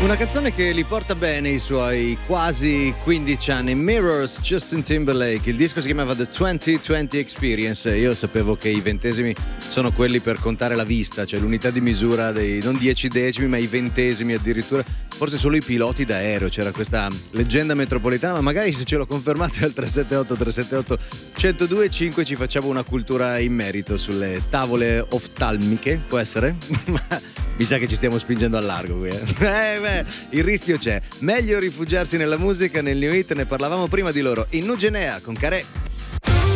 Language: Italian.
Una canzone che li porta bene i suoi quasi 15 anni. Mirrors, Justin Timberlake. Il disco si chiamava The 2020 Experience. Io sapevo che i ventesimi sono quelli per contare la vista, cioè l'unità di misura dei non 10 decimi ma i ventesimi addirittura. Forse solo i piloti d'aereo, c'era questa leggenda metropolitana, ma magari se ce lo confermate al 378 378 1025 ci facciamo una cultura in merito sulle tavole oftalmiche, può essere? Mi sa che ci stiamo spingendo al largo qui. Il rischio c'è. Meglio rifugiarsi nella musica, nel new hit, ne parlavamo prima di loro. In Nugenea con Carè.